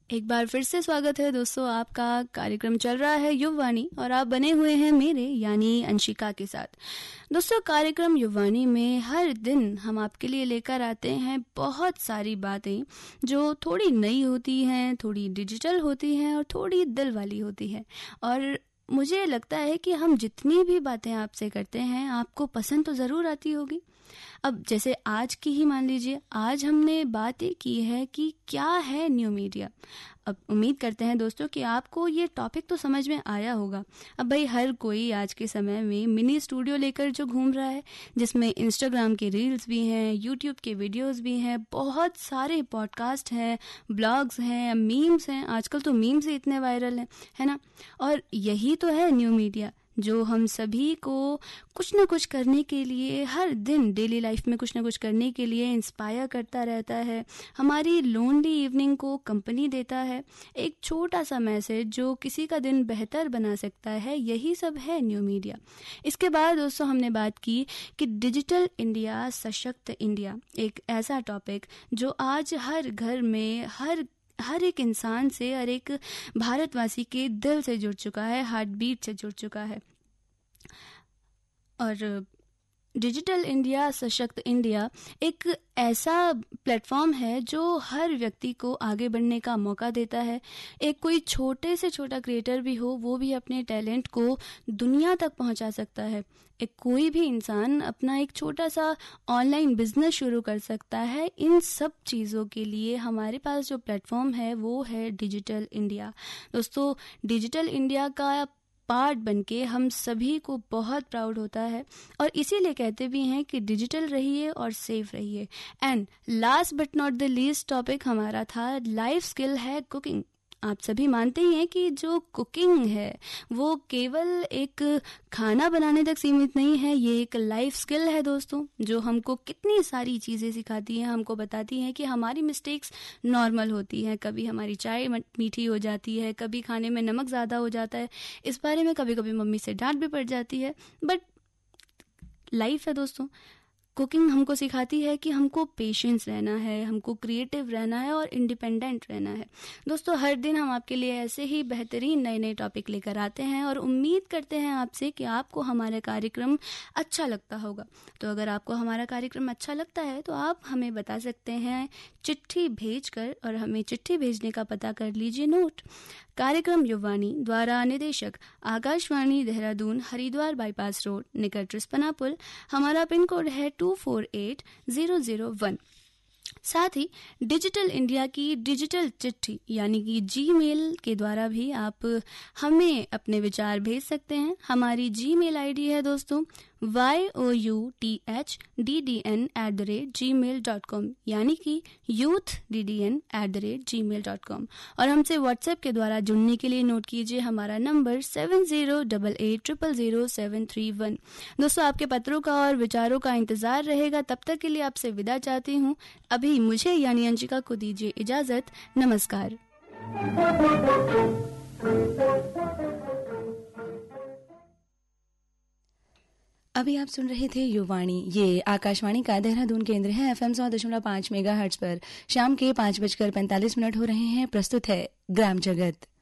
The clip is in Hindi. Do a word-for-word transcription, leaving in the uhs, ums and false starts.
एक बार फिर से स्वागत है दोस्तों, आपका कार्यक्रम चल रहा है युववाणी और आप बने हुए हैं मेरे यानी अंशिका के साथ। दोस्तों, कार्यक्रम युववाणी में हर दिन हम आपके लिए लेकर आते हैं बहुत सारी बातें जो थोड़ी नई होती हैं, थोड़ी डिजिटल होती हैं और थोड़ी दिल वाली होती है। और मुझे लगता है कि हम जितनी भी बातें आपसे करते हैं आपको पसंद तो ज़रूर आती होगी। अब जैसे आज की ही मान लीजिए, आज हमने बात ये की है कि क्या है न्यू मीडिया। अब उम्मीद करते हैं दोस्तों कि आपको ये टॉपिक तो समझ में आया होगा। अब भाई हर कोई आज के समय में मिनी स्टूडियो लेकर जो घूम रहा है, जिसमें इंस्टाग्राम के रील्स भी हैं, यूट्यूब के वीडियोस भी हैं, बहुत सारे पॉडकास्ट हैं, ब्लॉग्स हैं, मीम्स हैं। आजकल तो मीम्स ही इतने वायरल हैं, है ना। और यही तो है न्यू मीडिया, जो हम सभी को कुछ ना कुछ करने के लिए, हर दिन डेली लाइफ में कुछ ना कुछ करने के लिए इंस्पायर करता रहता है। हमारी लोनली इवनिंग को कंपनी देता है। एक छोटा सा मैसेज जो किसी का दिन बेहतर बना सकता है, यही सब है न्यू मीडिया। इसके बाद दोस्तों हमने बात की कि डिजिटल इंडिया सशक्त इंडिया, एक ऐसा टॉपिक जो आज हर घर में, हर हर एक इंसान से, हर एक भारतवासी के दिल से जुड़ चुका है, हार्ट बीट से जुड़ चुका है। और डिजिटल इंडिया सशक्त इंडिया एक ऐसा प्लेटफॉर्म है जो हर व्यक्ति को आगे बढ़ने का मौका देता है। एक कोई छोटे से छोटा क्रिएटर भी हो, वो भी अपने टैलेंट को दुनिया तक पहुंचा सकता है। एक कोई भी इंसान अपना एक छोटा सा ऑनलाइन बिजनेस शुरू कर सकता है। इन सब चीज़ों के लिए हमारे पास जो प्लेटफॉर्म है वो है डिजिटल इंडिया। दोस्तों, डिजिटल इंडिया का पार्ट बनके हम सभी को बहुत प्राउड होता है और इसीलिए कहते भी हैं कि डिजिटल रहिए और सेफ रहिए। And last but not the least topic हमारा था लाइफ स्किल है कुकिंग। आप सभी मानते ही हैं कि जो कुकिंग है वो केवल एक खाना बनाने तक सीमित नहीं है, ये एक लाइफ स्किल है दोस्तों, जो हमको कितनी सारी चीज़ें सिखाती हैं, हमको बताती हैं कि हमारी मिस्टेक्स नॉर्मल होती हैं। कभी हमारी चाय मीठी हो जाती है, कभी खाने में नमक ज़्यादा हो जाता है, इस बारे में कभी कभी मम्मी से डांट भी पड़ जाती है, बट लाइफ है दोस्तों। कुकिंग हमको सिखाती है कि हमको पेशेंस रहना है, हमको क्रिएटिव रहना है और इंडिपेंडेंट रहना है। दोस्तों, हर दिन हम आपके लिए ऐसे ही बेहतरीन नए नए टॉपिक लेकर आते हैं और उम्मीद करते हैं आपसे कि आपको हमारा कार्यक्रम अच्छा लगता होगा। तो अगर आपको हमारा कार्यक्रम अच्छा लगता है तो आप हमें बता सकते हैं चिट्ठी भेजकर, और हमें चिट्ठी भेजने का पता कर लीजिए नोट। कार्यक्रम युववाणी द्वारा निदेशक आकाशवाणी देहरादून, हरिद्वार बाईपास रोड निकट रिस्पना पुल। हमारा पिन कोड है to four eight zero zero one. साथ ही डिजिटल इंडिया की डिजिटल चिट्ठी यानी कि जीमेल के द्वारा भी आप हमें अपने विचार भेज सकते हैं। हमारी जीमेल आईडी है दोस्तों Y O U T H D D N at the rate ji mail dot com, यानी कि youth D D N at the rate ji mail dot com. और हमसे व्हाट्सएप के द्वारा जुड़ने के लिए नोट कीजिए हमारा number seven zero double eight triple zero seven three one. दोस्तों, आपके पत्रों का और विचारों का इंतजार रहेगा। तब तक के लिए आपसे विदा चाहती हूँ। अभी मुझे यानी अंशिका को दीजिए इजाजत। नमस्कार। अभी आप सुन रहे थे युववाणी। ये आकाशवाणी का देहरादून केंद्र है। एफएम सौ दशमलव पाँच मेगा हर्ट्ज पर शाम के पाँच बजकर पैंतालीस मिनट हो रहे हैं। प्रस्तुत है ग्राम जगत।